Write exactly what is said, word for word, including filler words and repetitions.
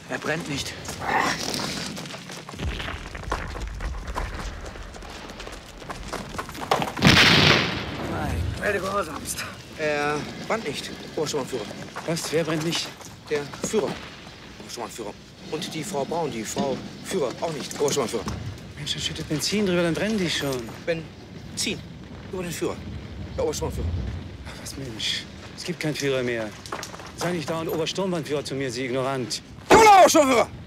Er brennt nicht. Nein, weil du gehorsamst. Er brennt nicht, Obersturmbannführer. Was? Wer brennt nicht? Der Führer, Obersturmbannführer. Und die Frau Braun, die Frau Führer, auch nicht, Obersturmbannführer. Mensch, dann schüttet Benzin drüber, dann brennen die schon. Benzin über den Führer, der Obersturmbannführer. Ach, was Mensch. Es gibt keinen Führer mehr. Sei nicht dauernd Obersturmbannführer zu mir, Sie ignorant. Jawohl, Obersturmbannführer!